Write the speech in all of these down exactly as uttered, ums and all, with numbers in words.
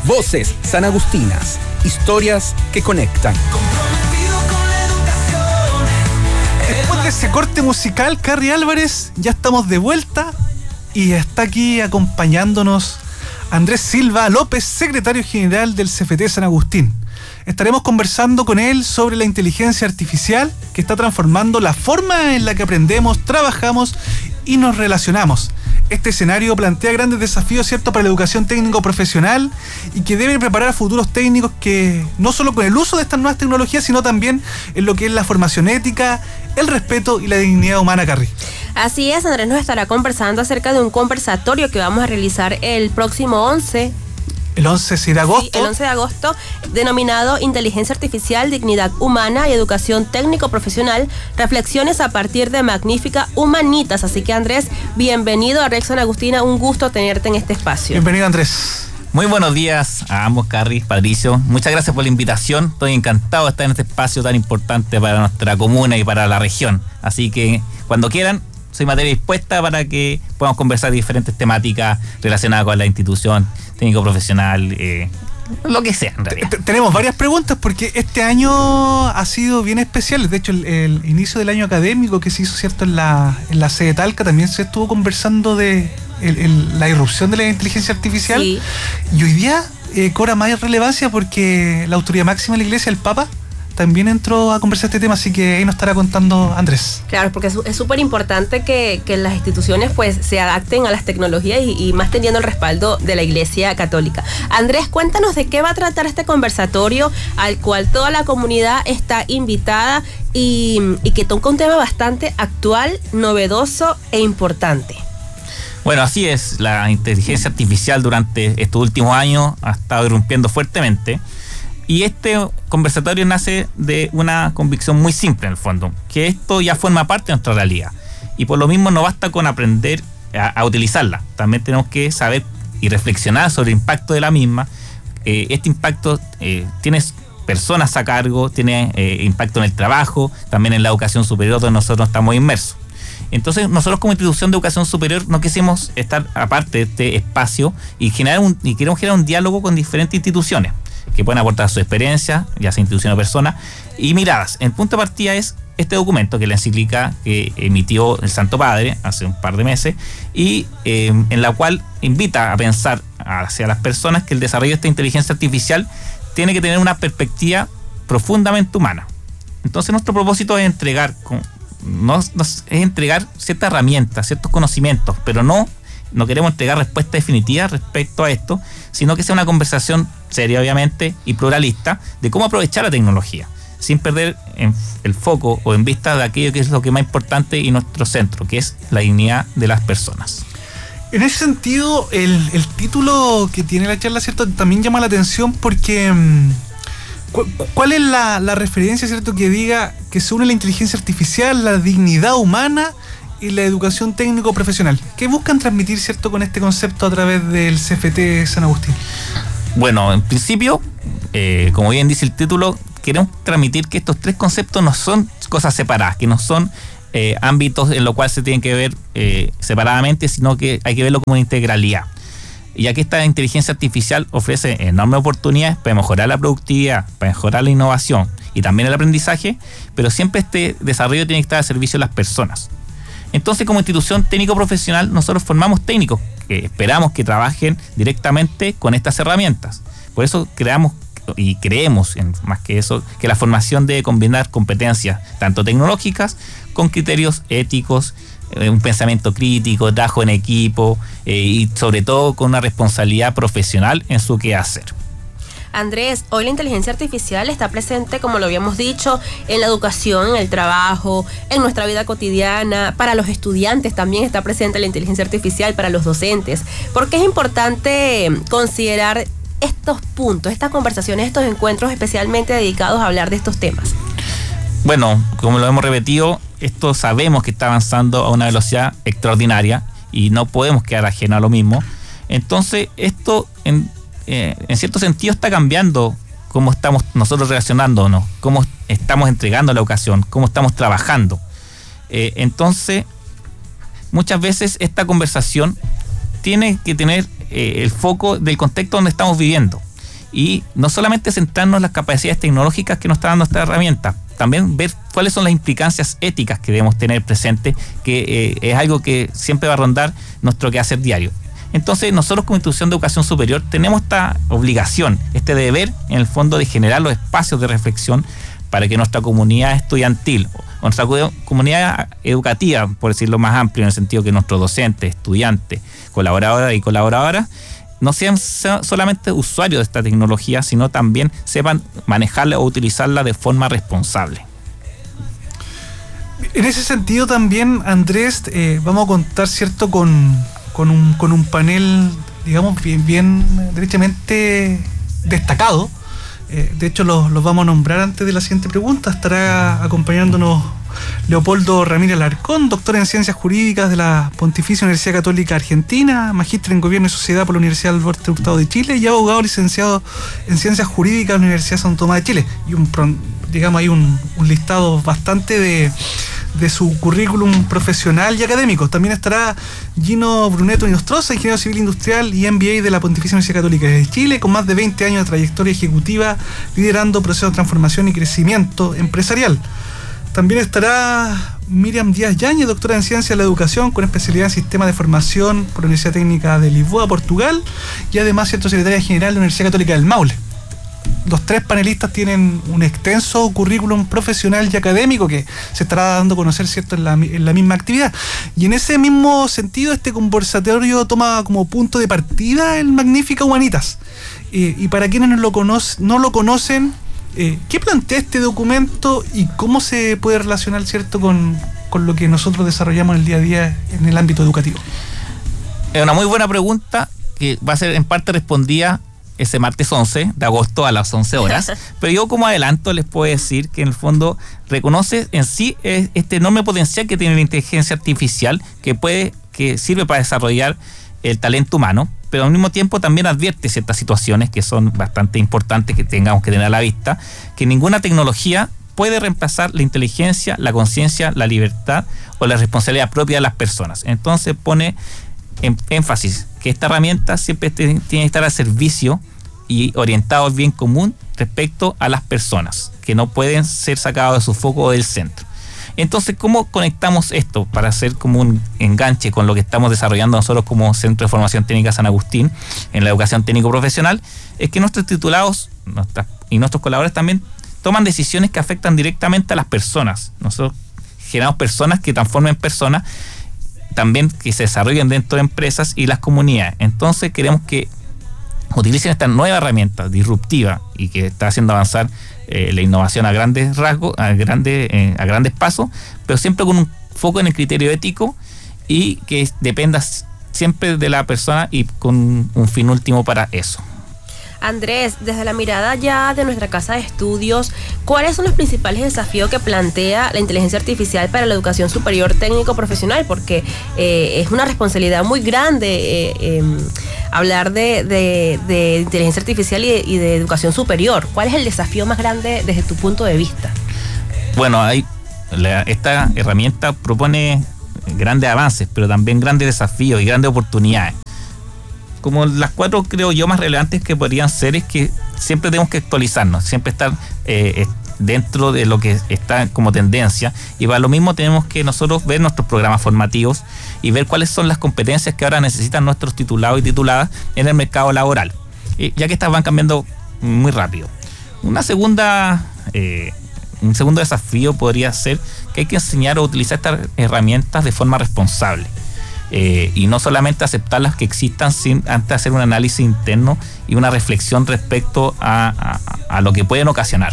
Voces sanagustinas, historias que conectan. Después de ese corte musical, Carrie Álvarez, ya estamos de vuelta y está aquí acompañándonos Andrés Silva López, secretario general del C F T San Agustín. Estaremos conversando con él sobre la inteligencia artificial que está transformando la forma en la que aprendemos, trabajamos y nos relacionamos. Este escenario plantea grandes desafíos, ¿cierto?, para la educación técnico-profesional y que debe preparar a futuros técnicos que no solo con el uso de estas nuevas tecnologías, sino también en lo que es la formación ética, el respeto y la dignidad humana, Carrie. Así es, Andrés nos estará conversando acerca de un conversatorio que vamos a realizar el próximo once. El once de agosto. Sí, el once de agosto, denominado Inteligencia Artificial, Dignidad Humana y Educación Técnico-Profesional, reflexiones a partir de Magnífica Humanitas. Así que, Andrés, bienvenido a Rex San Agustina, un gusto tenerte en este espacio. Bienvenido, Andrés. Muy buenos días a ambos, Carrie, Patricio. Muchas gracias por la invitación. Estoy encantado de estar en este espacio tan importante para nuestra comuna y para la región. Así que, cuando quieran, soy materia dispuesta para que podamos conversar de diferentes temáticas relacionadas con la institución técnico profesional, eh, lo que sea en realidad. Tenemos varias preguntas porque este año ha sido bien especial. De hecho, el, el inicio del año académico que se hizo, cierto, en la, en la sede Talca, también se estuvo conversando de el, el, la irrupción de la inteligencia artificial. Sí. Y hoy día eh, cobra más relevancia porque la autoridad máxima de la Iglesia, el Papa, también entró a conversar este tema, así que ahí nos estará contando Andrés. Claro, porque es súper importante que, que las instituciones pues se adapten a las tecnologías y, y más teniendo el respaldo de la Iglesia Católica. Andrés, cuéntanos de qué va a tratar este conversatorio al cual toda la comunidad está invitada y, y que toca un tema bastante actual, novedoso e importante. Bueno, así es, la inteligencia artificial durante estos últimos años ha estado irrumpiendo fuertemente. Y este conversatorio nace de una convicción muy simple en el fondo, que esto ya forma parte de nuestra realidad. Y por lo mismo no basta con aprender a, a utilizarla, también tenemos que saber y reflexionar sobre el impacto de la misma. Eh, este impacto eh, tiene personas a cargo, tiene eh, impacto en el trabajo, también en la educación superior donde nosotros estamos inmersos. Entonces nosotros como institución de educación superior no quisimos estar aparte de este espacio y, generar un, y queremos generar un diálogo con diferentes instituciones que pueden aportar su experiencia, ya sea institución o persona, y miradas. El punto de partida es este documento, que es la encíclica que emitió el Santo Padre hace un par de meses, y eh, en la cual invita a pensar hacia las personas que el desarrollo de esta inteligencia artificial tiene que tener una perspectiva profundamente humana. Entonces nuestro propósito es entregar, no, no, es entregar ciertas herramientas, ciertos conocimientos, pero no No queremos entregar respuestas definitivas respecto a esto, sino que sea una conversación seria, obviamente, y pluralista de cómo aprovechar la tecnología, sin perder en el foco o en vista de aquello que es lo que más importante y nuestro centro, que es la dignidad de las personas. En ese sentido, el, el título que tiene la charla, ¿cierto?, también llama la atención porque ¿cu- ¿cuál es la, la referencia, ¿cierto?, que diga que se une la inteligencia artificial, la dignidad humana y la educación técnico-profesional? ¿Qué buscan transmitir, cierto, con este concepto a través del C F T San Agustín? Bueno, en principio, eh, como bien dice el título, queremos transmitir que estos tres conceptos no son cosas separadas, que no son eh, ámbitos en los cuales se tienen que ver eh, separadamente, sino que hay que verlo como una integralidad. Ya que esta inteligencia artificial ofrece enormes oportunidades para mejorar la productividad, para mejorar la innovación y también el aprendizaje, pero siempre este desarrollo tiene que estar al servicio de las personas. Entonces, como institución técnico-profesional, nosotros formamos técnicos que esperamos que trabajen directamente con estas herramientas. Por eso creamos y creemos, en, más que eso, que la formación debe combinar competencias tanto tecnológicas con criterios éticos, eh, un pensamiento crítico, trabajo en equipo eh, y sobre todo con una responsabilidad profesional en su quehacer. Andrés, hoy la inteligencia artificial está presente, como lo habíamos dicho, en la educación, en el trabajo, en nuestra vida cotidiana. Para los estudiantes también está presente la inteligencia artificial, para los docentes. ¿Por qué es importante considerar estos puntos, estas conversaciones, estos encuentros especialmente dedicados a hablar de estos temas? Bueno, como lo hemos repetido, esto sabemos que está avanzando a una velocidad extraordinaria y no podemos quedar ajenos a lo mismo. Entonces, esto en Eh, en cierto sentido está cambiando cómo estamos nosotros relacionándonos, cómo estamos entregando la educación, cómo estamos trabajando. Eh, entonces, muchas veces esta conversación tiene que tener eh, el foco del contexto donde estamos viviendo. y no solamente centrarnos en las capacidades tecnológicas que nos está dando esta herramienta, también ver cuáles son las implicancias éticas que debemos tener presentes, que eh, es algo que siempre va a rondar nuestro quehacer diario. Entonces nosotros como institución de educación superior tenemos esta obligación, este deber en el fondo de generar los espacios de reflexión para que nuestra comunidad estudiantil, o nuestra comunidad educativa, por decirlo más amplio, en el sentido que nuestros docentes, estudiantes, colaboradores y colaboradoras, no sean solamente usuarios de esta tecnología, sino también sepan manejarla o utilizarla de forma responsable. En ese sentido también, Andrés, eh, vamos a contar, ¿cierto?, con, con, un, con un panel, digamos, bien, bien derechamente destacado. Eh, de hecho, los, los vamos a nombrar antes de la siguiente pregunta. Estará acompañándonos Leopoldo Ramírez Alarcón, doctor en Ciencias Jurídicas de la Pontificia Universidad Católica Argentina, magíster en Gobierno y Sociedad por la Universidad Alberto Hurtado de Chile y abogado licenciado en Ciencias Jurídicas de la Universidad Santo Tomás de Chile. Y un, digamos, hay un, un listado bastante de, de su currículum profesional y académico. También estará Gino Bruneto Inostroza, ingeniero civil industrial y M B A de la Pontificia Universidad Católica de Chile, con más de veinte años de trayectoria ejecutiva, liderando procesos de transformación y crecimiento empresarial. También estará Miriam Díaz Yáñez, doctora en Ciencias de la Educación, con especialidad en Sistema de Formación por la Universidad Técnica de Lisboa, Portugal, y además cierto secretaria general de la Universidad Católica del Maule. Los tres panelistas tienen un extenso currículum profesional y académico que se estará dando a conocer, cierto, en la, en la misma actividad. Y en ese mismo sentido, este conversatorio toma como punto de partida el Magnífica Humanitas. Eh, y para quienes no lo, conoce, no lo conocen, Eh, ¿qué plantea este documento y cómo se puede relacionar, cierto, con, con lo que nosotros desarrollamos en el día a día en el ámbito educativo? Es una muy buena pregunta que va a ser en parte respondida ese martes once de agosto a las once horas, pero yo como adelanto les puedo decir que en el fondo reconoce en sí este enorme potencial que tiene la inteligencia artificial, que puede, que sirve para desarrollar el talento humano, pero al mismo tiempo también advierte ciertas situaciones que son bastante importantes que tengamos que tener a la vista, que ninguna tecnología puede reemplazar la inteligencia, la conciencia, la libertad o la responsabilidad propia de las personas. Entonces pone en, énfasis que esta herramienta siempre te, tiene que estar al servicio y orientado al bien común respecto a las personas, que no pueden ser sacados de su foco o del centro. Entonces, ¿cómo conectamos esto para hacer como un enganche con lo que estamos desarrollando nosotros como Centro de Formación Técnica San Agustín en la educación técnico-profesional? Es que nuestros titulados nuestras, y nuestros colaboradores también toman decisiones que afectan directamente a las personas. Nosotros generamos personas que transformen personas, también que se desarrollen dentro de empresas y las comunidades. Entonces, queremos que utilicen esta nueva herramienta disruptiva y que está haciendo avanzar eh, la innovación a grandes rasgos, a grandes, eh, a grandes pasos, pero siempre con un foco en el criterio ético y que dependa siempre de la persona y con un fin último para eso. Andrés, desde la mirada ya de nuestra casa de estudios, ¿cuáles son los principales desafíos que plantea la inteligencia artificial para la educación superior técnico-profesional? Porque eh, es una responsabilidad muy grande eh, eh, hablar de, de, de inteligencia artificial y de, y de educación superior. ¿Cuál es el desafío más grande desde tu punto de vista? Bueno, hay, la, esta herramienta propone grandes avances, pero también grandes desafíos y grandes oportunidades. Como las cuatro, creo yo, más relevantes que podrían ser es que siempre tenemos que actualizarnos, siempre estar eh, dentro de lo que está como tendencia, y para lo mismo tenemos que nosotros ver nuestros programas formativos y ver cuáles son las competencias que ahora necesitan nuestros titulados y tituladas en el mercado laboral, eh, ya que estas van cambiando muy rápido. Una segunda, eh, un segundo desafío podría ser que hay que enseñar a utilizar estas herramientas de forma responsable. Eh, y no solamente aceptar las que existan sin antes hacer un análisis interno y una reflexión respecto a, a, a lo que pueden ocasionar.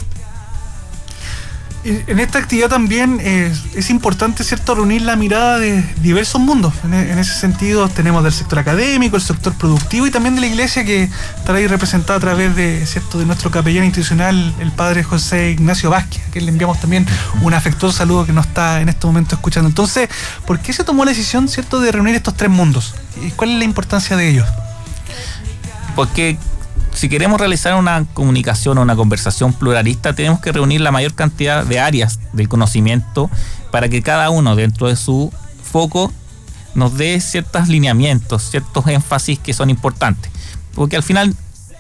En esta actividad también eh, es importante, ¿cierto?, reunir la mirada de diversos mundos. En, en ese sentido tenemos del sector académico, el sector productivo y también de la iglesia, que estará ahí representada a través de, ¿cierto?, de nuestro capellán institucional, el padre José Ignacio Vázquez, a quien le enviamos también un afectuoso saludo, que nos está en este momento escuchando. Entonces, ¿por qué se tomó la decisión, ¿cierto?, de reunir estos tres mundos? ¿Y cuál es la importancia de ellos? Porque si queremos realizar una comunicación o una conversación pluralista, tenemos que reunir la mayor cantidad de áreas del conocimiento para que cada uno dentro de su foco nos dé ciertos lineamientos, ciertos énfasis que son importantes. Porque al final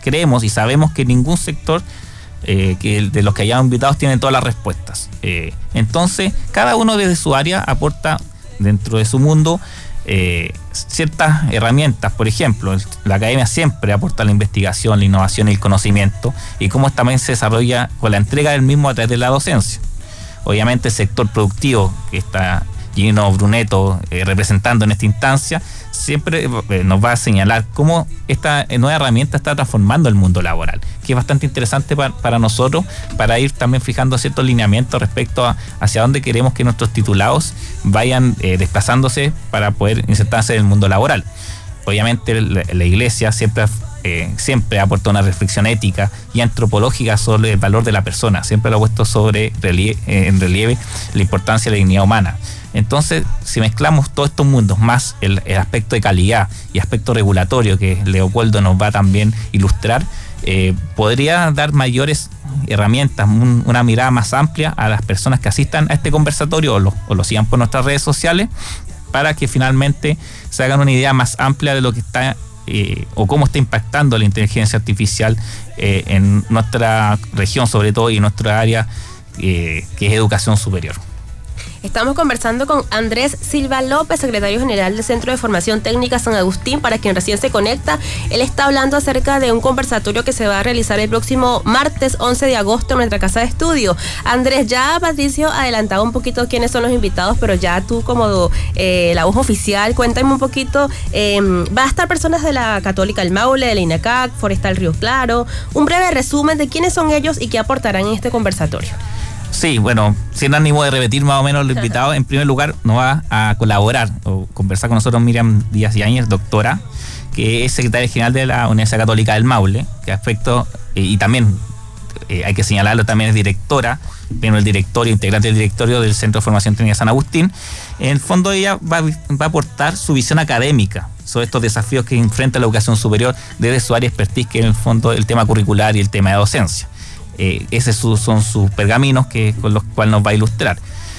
creemos y sabemos que ningún sector eh, que de los que hayamos invitados tiene todas las respuestas. Eh, entonces, cada uno desde su área aporta dentro de su mundo eh, ciertas herramientas. Por ejemplo, la academia siempre aporta la investigación, la innovación y el conocimiento, y cómo también se desarrolla con la entrega del mismo a través de la docencia. Obviamente el sector productivo, que está Gino Brunetto eh, representando en esta instancia, siempre eh, nos va a señalar cómo esta nueva herramienta está transformando el mundo laboral, que es bastante interesante para, para nosotros, para ir también fijando ciertos lineamientos respecto a hacia dónde queremos que nuestros titulados vayan eh, desplazándose para poder insertarse en el mundo laboral. Obviamente la, la iglesia siempre Eh, siempre aporta una reflexión ética y antropológica sobre el valor de la persona, siempre lo ha puesto sobre relieve, eh, en relieve la importancia de la dignidad humana. Entonces, si mezclamos todos estos mundos más el, el aspecto de calidad y aspecto regulatorio que Leopoldo nos va a también ilustrar, eh, podría dar mayores herramientas, un, una mirada más amplia a las personas que asistan a este conversatorio o lo, o lo sigan por nuestras redes sociales, para que finalmente se hagan una idea más amplia de lo que está Eh, o cómo está impactando la inteligencia artificial eh, en nuestra región, sobre todo, y en nuestra área eh, que es educación superior. Estamos conversando con Andrés Silva López, secretario general del Centro de Formación Técnica San Agustín. Para quien recién se conecta, él está hablando acerca de un conversatorio que se va a realizar el próximo martes once de agosto en nuestra casa de estudio. Andrés, ya Patricio adelantaba un poquito quiénes son los invitados, pero ya tú como eh, la voz oficial, cuéntame un poquito. Eh, va a estar personas de la Católica del Maule, de la INACAC, Forestal Río Claro. Un breve resumen de quiénes son ellos y qué aportarán en este conversatorio. Sí, bueno, sin ánimo de repetir más o menos los invitados, en primer lugar nos va a colaborar o conversar con nosotros Miriam Díaz Yáñez, doctora, que es secretaria general de la Universidad Católica del Maule, que aspecto, eh, y también eh, hay que señalarlo, también es directora, pero el directorio, integrante del directorio del Centro de Formación Técnica San Agustín. En el fondo ella va, va a aportar su visión académica sobre estos desafíos que enfrenta la educación superior desde su área de expertise, que en el fondo el tema curricular y el tema de docencia. Eh, esos son sus pergaminos que, con los cuales nos va a ilustrar.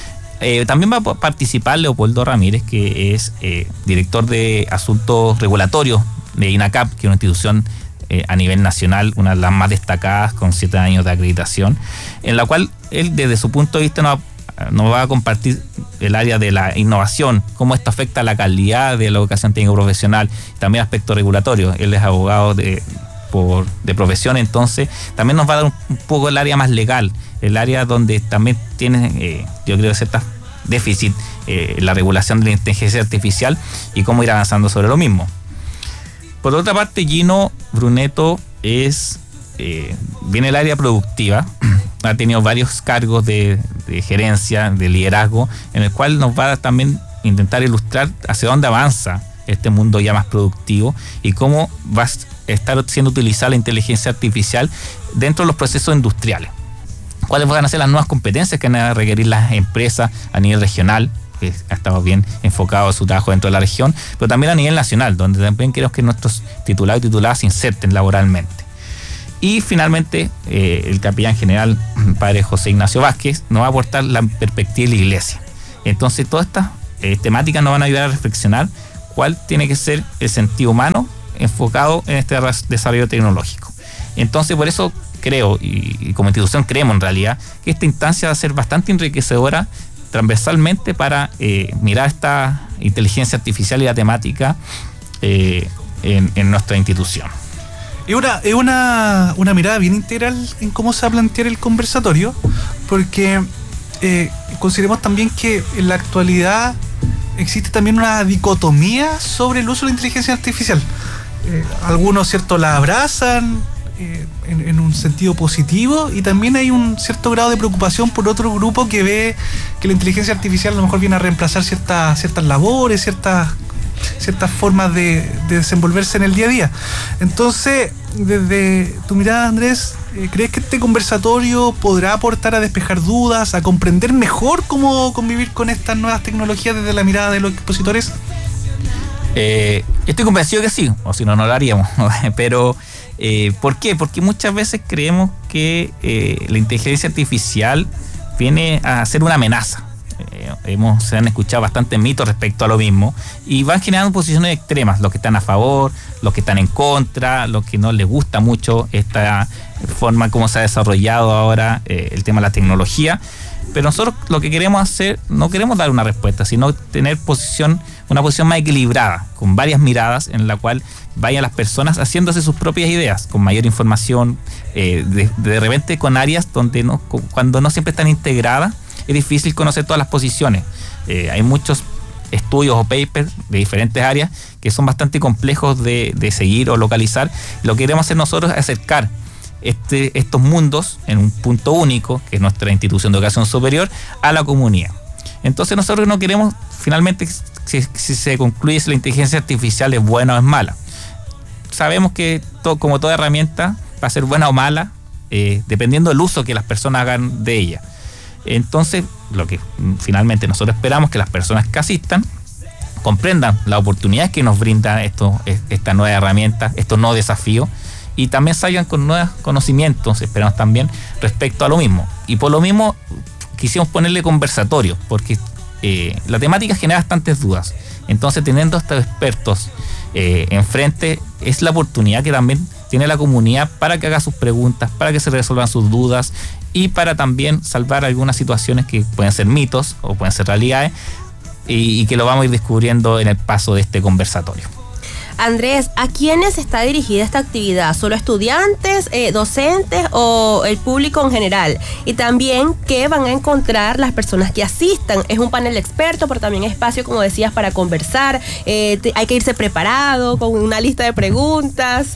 Eh, también va a participar Leopoldo Ramírez, que es eh, director de Asuntos Regulatorios de INACAP, que es una institución eh, a nivel nacional, una de las más destacadas, con siete años de acreditación, en la cual él, desde su punto de vista, nos, nos va a compartir el área de la innovación, cómo esto afecta a la calidad de la educación técnico profesional, también aspecto regulatorio. Él es abogado de Por, de profesión, entonces también nos va a dar un, un poco el área más legal, el área donde también tiene, eh, yo creo, ciertos déficit eh, la regulación de la inteligencia artificial y cómo ir avanzando sobre lo mismo. Por otra parte, Gino Brunetto es eh, viene el área productiva, ha tenido varios cargos de, de gerencia, de liderazgo, en el cual nos va a también intentar ilustrar hacia dónde avanza este mundo ya más productivo y cómo va a estar siendo utilizada la inteligencia artificial dentro de los procesos industriales. ¿Cuáles van a ser las nuevas competencias que van a requerir las empresas a nivel regional? Que ha estado bien enfocado su trabajo dentro de la región, pero también a nivel nacional, donde también queremos que nuestros titulados y tituladas se inserten laboralmente. Y finalmente, eh, el capellán general, padre José Ignacio Vázquez, nos va a aportar la perspectiva de la iglesia. Entonces, todas estas eh, temáticas nos van a ayudar a reflexionar cuál tiene que ser el sentido humano enfocado en este desarrollo tecnológico. Entonces, por eso creo, y, y como institución creemos en realidad, que esta instancia va a ser bastante enriquecedora transversalmente para eh, mirar esta inteligencia artificial y la temática eh, en, en nuestra institución. Es una, es una, una mirada bien integral en cómo se va a plantear el conversatorio, porque eh, consideremos también que en la actualidad existe también una dicotomía sobre el uso de la inteligencia artificial. Eh, algunos, cierto, la abrazan eh, en, en un sentido positivo, y también hay un cierto grado de preocupación por otro grupo que ve que la inteligencia artificial a lo mejor viene a reemplazar ciertas, ciertas labores, ciertas, ciertas formas de, de desenvolverse en el día a día. Entonces, desde tu mirada, Andrés, eh, ¿crees que este conversatorio podrá aportar a despejar dudas, a comprender mejor cómo convivir con estas nuevas tecnologías desde la mirada de los expositores? Eh, estoy convencido que sí, o si no, no lo haríamos. Pero, eh, ¿por qué? Porque muchas veces creemos que eh, la inteligencia artificial viene a ser una amenaza. Eh, hemos, se han escuchado bastantes mitos respecto a lo mismo y van generando posiciones extremas, los que están a favor, los que están en contra, los que no les gusta mucho esta forma como se ha desarrollado ahora eh, el tema de la tecnología. Pero nosotros lo que queremos hacer, no queremos dar una respuesta, sino tener posición, una posición más equilibrada, con varias miradas en la cual vayan las personas haciéndose sus propias ideas, con mayor información, eh, de, de repente con áreas donde no, cuando no siempre están integradas, es difícil conocer todas las posiciones. Eh, hay muchos estudios o papers de diferentes áreas que son bastante complejos de, de seguir o localizar. Lo que queremos hacer nosotros es acercar Este, estos mundos en un punto único, que es nuestra institución de educación superior, a la comunidad. Entonces nosotros no queremos finalmente si, si se concluye si la inteligencia artificial es buena o es mala. Sabemos que to, como toda herramienta va a ser buena o mala, eh, dependiendo del uso que las personas hagan de ella. Entonces lo que finalmente nosotros esperamos que las personas que asistan comprendan las oportunidades que nos brinda esto, esta nueva herramienta, estos nuevos desafíos, y también salgan con nuevos conocimientos, esperamos también, respecto a lo mismo. Y por lo mismo quisimos ponerle conversatorio, porque eh, la temática genera bastantes dudas. Entonces, teniendo a estos expertos eh, enfrente, es la oportunidad que también tiene la comunidad para que haga sus preguntas, para que se resuelvan sus dudas y para también salvar algunas situaciones que pueden ser mitos o pueden ser realidades y, y que lo vamos a ir descubriendo en el paso de este conversatorio. Andrés, ¿a quiénes está dirigida esta actividad? ¿Solo estudiantes, eh, docentes o el público en general? Y también, ¿qué van a encontrar las personas que asistan? Es un panel de expertos, pero también espacio, como decías, para conversar. Eh, te, hay que irse preparado con una lista de preguntas.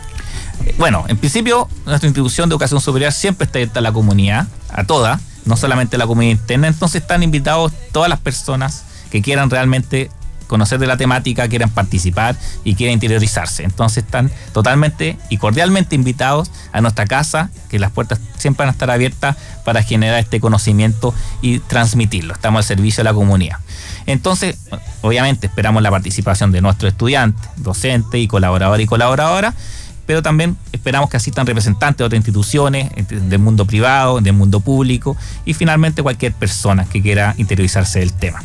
Bueno, en principio, nuestra institución de educación superior siempre está abierta a la comunidad, a toda, no solamente a la comunidad interna. Entonces están invitados todas las personas que quieran realmente conocer de la temática, quieran participar y quieran interiorizarse. Entonces están totalmente y cordialmente invitados a nuestra casa, que las puertas siempre van a estar abiertas para generar este conocimiento y transmitirlo. Estamos al servicio de la comunidad. Entonces, obviamente esperamos la participación de nuestros estudiantes, docentes y colaboradores y colaboradoras, pero también esperamos que asistan representantes de otras instituciones, del mundo privado, del mundo público y finalmente cualquier persona que quiera interiorizarse del tema.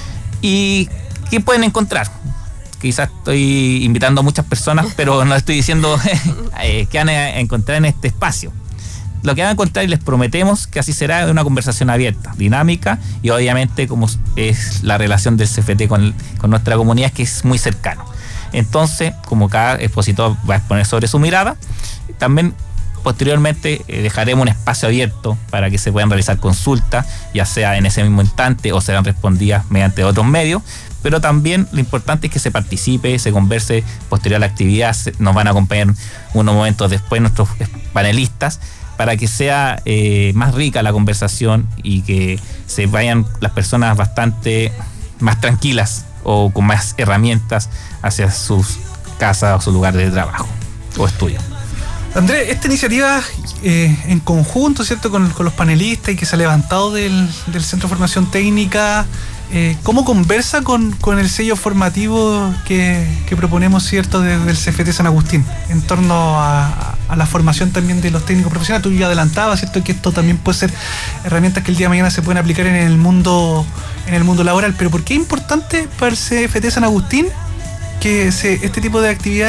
Y ¿qué pueden encontrar? Quizás estoy invitando a muchas personas, pero no estoy diciendo eh, qué van a encontrar en este espacio. Lo que van a encontrar, y les prometemos que así será, es una conversación abierta, dinámica, y obviamente como es la relación del C F T con, con nuestra comunidad, que es muy cercano. Entonces, como cada expositor va a exponer sobre su mirada, también posteriormente eh, dejaremos un espacio abierto para que se puedan realizar consultas, ya sea en ese mismo instante o serán respondidas mediante otros medios. Pero también lo importante es que se participe, se converse posterior a la actividad. Nos van a acompañar unos momentos después nuestros panelistas para que sea eh, más rica la conversación y que se vayan las personas bastante más tranquilas o con más herramientas hacia sus casas o su lugar de trabajo o estudio. Andrés, esta iniciativa eh, en conjunto, ¿cierto?, con, con los panelistas y que se ha levantado del, del Centro de Formación Técnica, Eh, ¿cómo conversa con, con el sello formativo que, que proponemos, cierto, desde el C F T San Agustín en torno a, a la formación también de los técnicos profesionales? Tú ya adelantabas, ¿cierto?, que esto también puede ser herramientas que el día de mañana se pueden aplicar en el mundo en el mundo laboral, pero ¿por qué es importante para el C F T San Agustín que se, este tipo de actividades